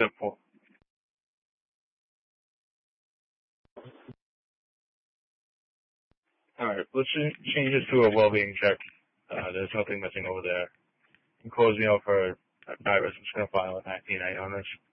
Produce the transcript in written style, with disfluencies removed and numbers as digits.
simple. Alright, let's change this to a well-being check. There's nothing missing over there. You can close me out for virus. I'm just going to file a 19A on this.